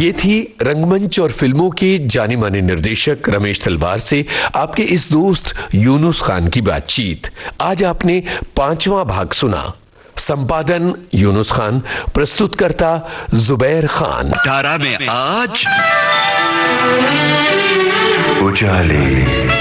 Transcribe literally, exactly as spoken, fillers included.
ये थी रंगमंच और फिल्मों के जाने माने निर्देशक रमेश तलवार से आपके इस दोस्त यूनुस खान की बातचीत। आज आपने पांचवा भाग सुना। संपादन यूनुस खान, प्रस्तुतकर्ता जुबैर खान। तारा में आज उजाले।